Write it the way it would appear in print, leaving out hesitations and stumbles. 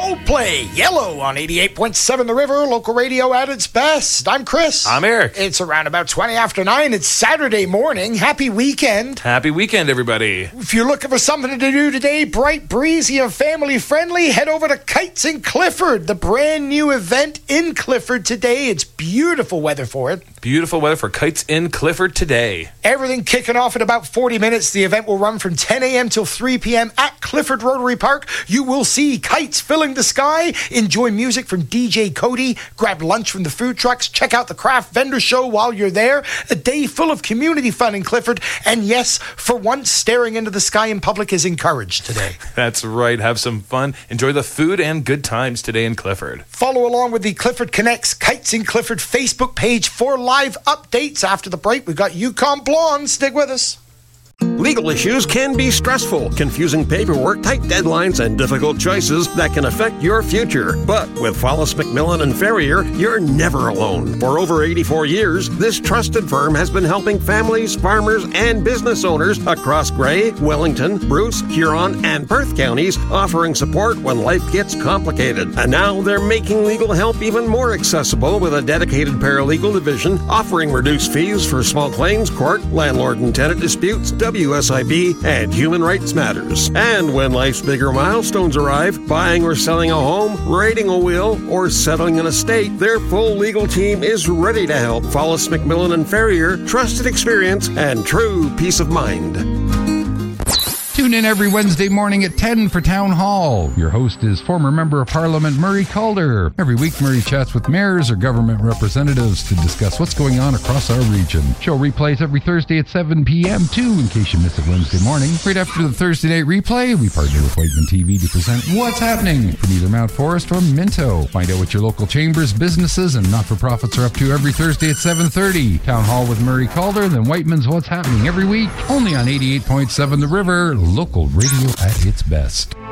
Coldplay, Yellow on 88.7 The River, local radio at its best. I'm Chris. I'm Eric. It's around about 20 after 9. It's Saturday morning. Happy weekend. Happy weekend, everybody. If you're looking for something to do today, bright, breezy, and family-friendly, head over to Kites in Clifford, the brand new event in Clifford today. It's beautiful weather for it. Beautiful weather for Kites in Clifford today. Everything kicking off in about 40 minutes. The event will run from 10 a.m. till 3 p.m. at Clifford Rotary Park. You will see kites filling the sky, enjoy music from DJ Cody, grab lunch from the food trucks, check out the craft vendor show while you're there. A day full of community fun in Clifford. And yes, for once, staring into the sky in public is encouraged today. That's right. Have some fun. Enjoy the food and good times today in Clifford. Follow along with the Clifford Connects Kites in Clifford Facebook page for live updates. After the break, we've got Yukon Blonde. Stick with us. Legal issues can be stressful, confusing paperwork, tight deadlines, and difficult choices that can affect your future. But with Follis McMillan and Ferrier, you're never alone. For over 84 years, this trusted firm has been helping families, farmers, and business owners across Grey, Wellington, Bruce, Huron, and Perth counties, offering support when life gets complicated. And now they're making legal help even more accessible with a dedicated paralegal division, offering reduced fees for small claims, court, landlord and tenant disputes, WSIB, and human rights matters. And when life's bigger milestones arrive, buying or selling a home, writing a will, or settling an estate, their full legal team is ready to help. Follis McMillan and Ferrier, trusted experience and true peace of mind. Tune in every Wednesday morning at 10 for Town Hall. Your host is former Member of Parliament Murray Calder. Every week, Murray chats with mayors or government representatives to discuss what's going on across our region. Show replays every Thursday at 7 p.m. too, in case you miss it Wednesday morning. Right after the Thursday night replay, we partner with Whiteman TV to present What's Happening from either Mount Forest or Minto. Find out what your local chambers, businesses, and not-for-profits are up to every Thursday at 7:30. Town Hall with Murray Calder, then Whiteman's What's Happening every week, only on 88.7 The River, local radio at its best.